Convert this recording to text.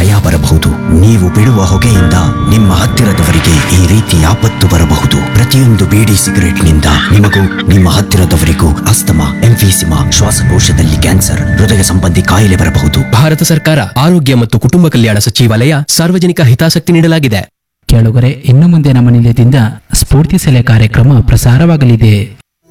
ಕ್ಷಯ ಬರಬಹುದು. ನೀವು ಬಿಡುವ ಹೊಗೆಯಿಂದ ನಿಮ್ಮ ಹತ್ತಿರದವರಿಗೆ ಈ ರೀತಿ ಆಪತ್ತು ಬರಬಹುದು. ಪ್ರತಿಯೊಂದು ಬೀಡಿ ಸಿಗರೆಟ್ನಿಂದ ನಿಮಗೂ ನಿಮ್ಮ ಹತ್ತಿರದವರಿಗೂ ಅಸ್ತಮಾ, ಎಂಫೀಸಿಮಾ, ಶ್ವಾಸಕೋಶದಲ್ಲಿ ಕ್ಯಾನ್ಸರ್, ಹೃದಯ ಸಂಬಂಧಿ ಕಾಯಿಲೆ ಬರಬಹುದು. ಭಾರತ ಸರ್ಕಾರ, ಆರೋಗ್ಯ ಮತ್ತು ಕುಟುಂಬ ಕಲ್ಯಾಣ ಸಚಿವಾಲಯ ಸಾರ್ವಜನಿಕ ಹಿತಾಸಕ್ತಿ ನೀಡಲಾಗಿದೆ. ಕೇಳುಗರೆ, ಇನ್ನು ಮುಂದೆ ನಮ್ಮ ನಿಲಯದಿಂದ ಸ್ಫೂರ್ತಿ ಸೆಲೆ ಕಾರ್ಯಕ್ರಮ ಪ್ರಸಾರವಾಗಲಿದೆ.